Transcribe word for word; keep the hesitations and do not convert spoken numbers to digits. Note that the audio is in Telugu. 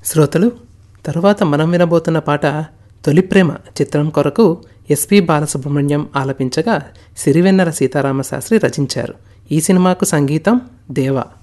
శ్రోతలు, తరువాత మనం వినబోతున్న పాట తొలి ప్రేమ చిత్రం కొరకు ఎస్పి బాలసుబ్రహ్మణ్యం ఆలపించగా సిరివెన్నెల సీతారామశాస్త్రి రచించారు. ఈ సినిమాకు సంగీతం దేవా.